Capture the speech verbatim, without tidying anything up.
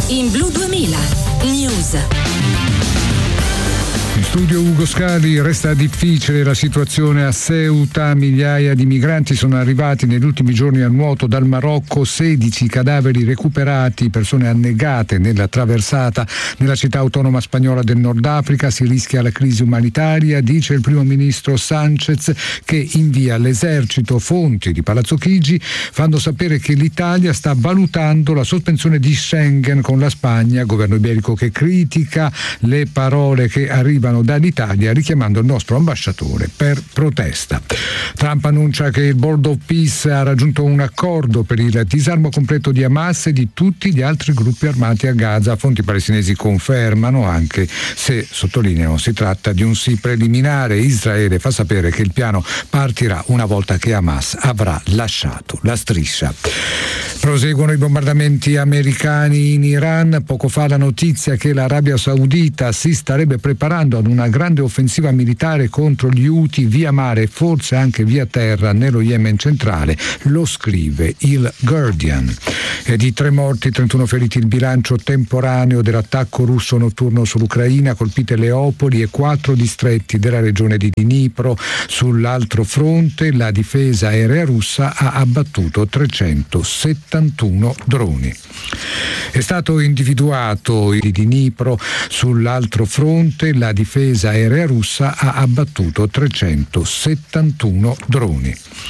in Blu duemila News. In studio Ugo Scali. Resta difficile la situazione a Ceuta, migliaia di migranti sono arrivati negli ultimi giorni a nuoto dal Marocco, sedici cadaveri recuperati, persone annegate nella traversata nella città autonoma spagnola del Nord Africa, si rischia la crisi umanitaria, dice il primo ministro Sanchez che invia l'esercito. Fonti di Palazzo Chigi fanno sapere che l'Italia sta valutando la sospensione di Schengen con la Spagna, governo iberico che critica le parole che arrivano dall'Italia richiamando il nostro ambasciatore per protesta. Trump annuncia che il Board of Peace ha raggiunto un accordo per il disarmo completo di Hamas e di tutti gli altri gruppi armati a Gaza. Fonti palestinesi confermano, anche se sottolineano si tratta di un sì preliminare. Israele fa sapere che il piano partirà una volta che Hamas avrà lasciato la striscia. Proseguono i bombardamenti americani in Iran. Poco fa la notizia che l'Arabia Saudita si starebbe preparando ad una grande offensiva militare contro gli Houthi via mare e forse anche via terra nello Yemen centrale, lo scrive il Guardian. E di tre morti, trentuno feriti il bilancio temporaneo dell'attacco russo notturno sull'Ucraina, colpite Leopoli e quattro distretti della regione di Dnipro. Sull'altro fronte la difesa aerea russa ha abbattuto trecentosettantuno droni. È stato individuato di Dnipro. Sull'altro fronte la difesa aerea russa ha abbattuto trecentosettantuno droni.